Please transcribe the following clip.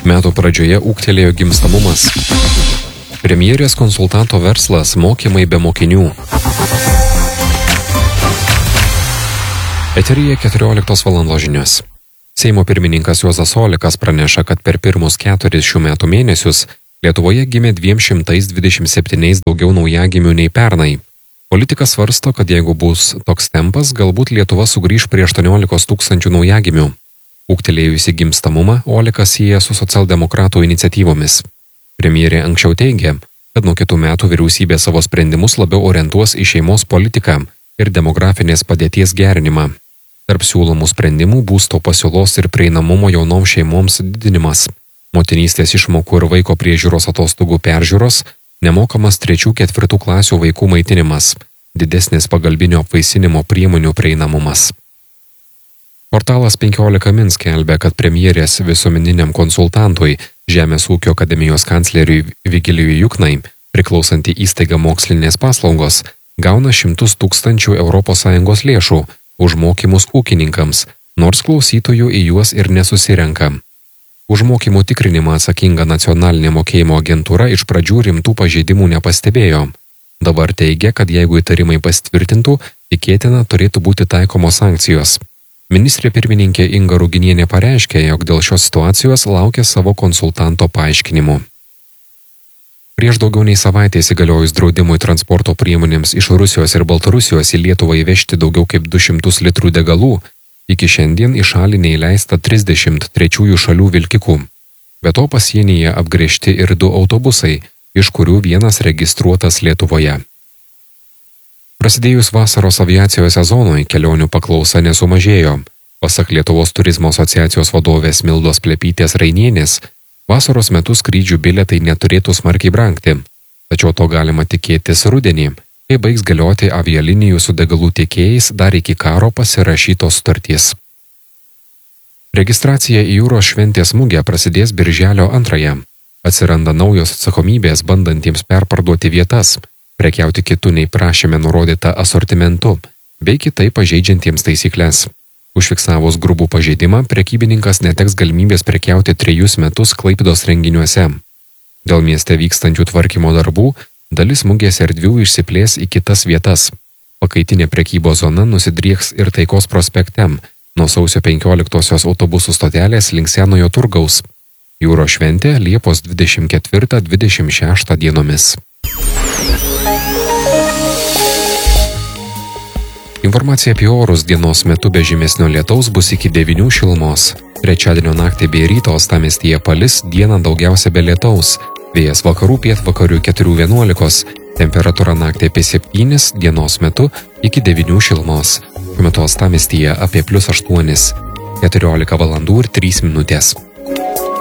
Metų pradžioje ūgtelėjo gimstamumas. Premjerės konsultanto verslas – mokymai be mokinių. Eteryje 14 valandos žinios. Seimo pirmininkas Juozas Olekas praneša, kad per pirmus 4 šių metų mėnesius Lietuvoje gimė 227 daugiau naujagimių nei pernai. Politikas svarsto, kad jeigu bus toks tempas, galbūt Lietuva sugrįš prie 18 000 naujagimių. Ūgtelėjusi gimstamumą Olekas sieja su socialdemokratų iniciatyvomis. Premjerė anksčiau teigė, kad nuo kitų metų vyriausybė savo sprendimus labiau orientuos į šeimos politiką ir demografinės padėties gerinimą. Tarp siūlomų sprendimų būsto pasiūlos ir prieinamumo jaunoms šeimoms didinimas, motinystės išmokų ir vaiko priežiūros atostogų peržiūros, nemokamas 3–4 klasių vaikų maitinimas, didesnis pagalbinio apvaisinimo priemonių prieinamumas. Portalas 15 min skelbia, kad premjerės visuomeniniam konsultantui, Žemės ūkio akademijos kancleriui Vigilijui Juknai, priklausanti įstaiga Mokslinės paslaugos, gauna 100 000 ES lėšų už mokymus ūkininkams, nors klausytojų į juos ir nesusirenka. Už mokymų tikrinimą atsakinga nacionalinė mokėjimo agentūra iš pradžių rimtų pažeidimų nepastebėjo. Dabar teigia, kad jeigu įtarimai pasitvirtintų, tikėtina turėtų būti taikomos sankcijos. Ministrė pirmininkė Inga Ruginienė pareiškė, jog dėl šios situacijos laukia savo konsultanto paaiškinimų. Prieš daugiau nei savaitę įsigaliojus draudimui transporto priemonėms iš Rusijos ir Baltarusijos į Lietuvą įvežti daugiau kaip 200 litrų degalų, iki šiandien į šalį neįleista 30 trečiųjų šalių vilkikų. Be to pasienyje apgręžti ir 2 autobusai, iš kurių vienas registruotas Lietuvoje. Prasidėjus vasaros aviacijos sezonui kelionių paklausa nesumažėjo. Pasak Lietuvos turizmo asociacijos vadovės Mildos Plepytės Rainienės, vasaros metu skrydžių bilietai neturėtų smarkiai brangti, tačiau to galima tikėtis rudenį, kai baigs galioti avialinijų su degalų tiekėjais dar iki karo pasirašytos sutartys. Registracija į jūros šventės mugę prasidės birželio 2. Atsiranda naujos atsakomybės bandantiems perparduoti vietas, prekiauti kitų nei prašyme nurodytą asortimentu, bei kitaip pažeidžiantiems taisyklės. Užfiksavus grubų pažeidimą, prekybininkas neteks galimybės prekiauti 3 metus Klaipėdos renginiuose. Dėl mieste vykstančių tvarkymo darbų, dalis mugės erdvių išsiplės į kitas vietas. Pakaitinė prekybos zona nusidrieks ir Taikos prospekte, nuo sausio 15 autobusų stotelės link Senojo turgaus. Jūros šventė Liepos 24–26 dienomis. Informacija apie orus: dienos metu be žymesnio lietaus bus iki 9 šilumos. Trečiadienio naktį bei ryto uostamiestyje palis, dieną daugiausia be lietaus. Vėjas vakarų pietvakarių 4–11, temperatūra naktį apie 7, dienos metu iki 9 šilumos. Šiuo metu uostamiestyje apie +8, 14 valandų ir 3 minutės.